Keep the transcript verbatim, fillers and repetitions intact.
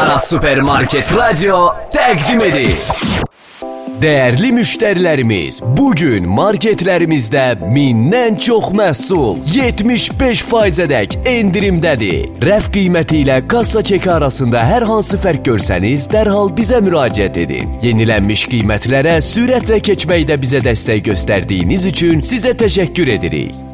Aras Supermarket Radyo təqdim edir. Değerli müşterilerimiz, bugün marketlerimizde mindən çox məhsul yetmiş beş faizədək endirimdədir. Rəf qiyməti ilə kassa çeki arasında hər hansı fərq görsəniz, dərhal bizə müraciət edin. Yenilənmiş qiymətlərə sürətlə keçməkdə bizə dəstək göstərdiyiniz üçün sizə təşəkkür edirik.